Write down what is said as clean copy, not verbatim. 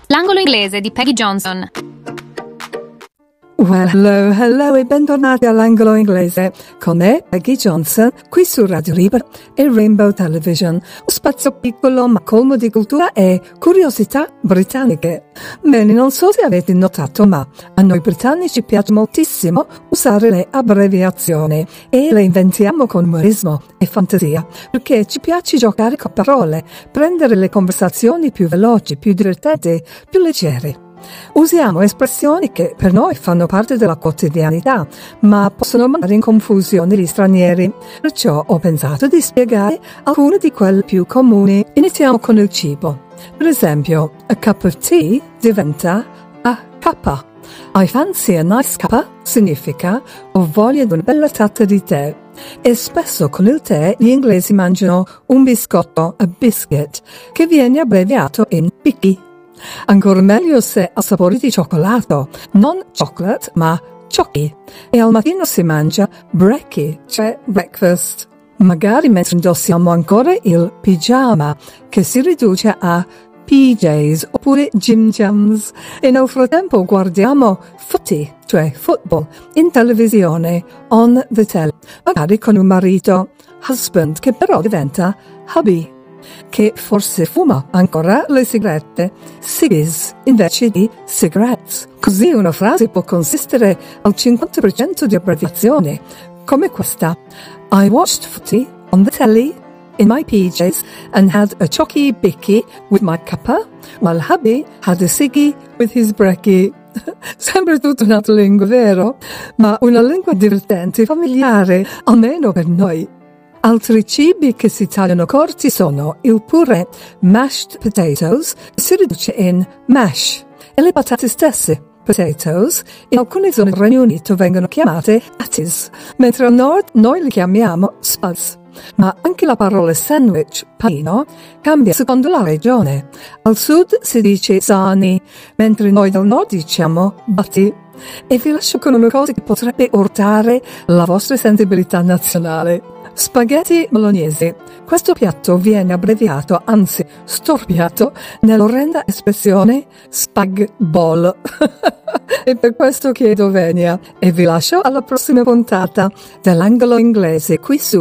L'angolo inglese di Peggy Johnson. Well, hello e bentornati all'angolo inglese con me, Peggy Johnson, qui su Radio Libera e Rainbow Television, un spazio piccolo ma colmo di cultura e curiosità britanniche. Bene, non so se avete notato, ma a noi britannici piace moltissimo usare le abbreviazioni e le inventiamo con umorismo e fantasia, perché ci piace giocare con parole, prendere le conversazioni più veloci, più divertenti, più leggere. Usiamo espressioni che per noi fanno parte della quotidianità, ma possono mandare in confusione gli stranieri. Perciò ho pensato di spiegare alcune di quelle più comuni. Iniziamo con il cibo. Per esempio, a cup of tea diventa a cuppa. I fancy a nice cuppa significa ho voglia di una bella tazza di tè. E spesso con il tè gli inglesi mangiano un biscotto, a biscuit, che viene abbreviato in bicchi. Ancora meglio se ha sapore di cioccolato, non chocolate ma ciocchi. E al mattino si mangia brekkie, cioè breakfast. Magari mentre indossiamo ancora il pigiama, che si riduce a PJs oppure Jim Jams. E nel frattempo guardiamo footy, cioè football, in televisione, on the telly, magari con un marito, husband, che però diventa hubby, che forse fuma ancora le sigarette, ciggies invece di cigarettes. Così una frase può consistere al 50% di abbreviazioni, come questa: I watched footy on the telly in my PJs and had a chocky bicky with my cuppa, while hubby had a ciggy with his brekkie. Sembra tutta un'altra lingua, vero? Ma una lingua divertente e familiare, almeno per noi. Altri cibi che si tagliano corti sono il purè, mashed potatoes, che si riduce in mash, e le patate stesse, potatoes, in alcune zone del Regno Unito vengono chiamate patties, mentre al nord noi li chiamiamo spuds. Ma anche la parola sandwich, panino, cambia secondo la regione. Al sud si dice sani, mentre noi del nord diciamo batti. E vi lascio con una cosa che potrebbe urtare la vostra sensibilità nazionale. Spaghetti bolognesi. Questo piatto viene abbreviato, anzi storpiato, nell'orrenda espressione spag bol. E per questo chiedo venia e vi lascio alla prossima puntata dell'angolo inglese qui su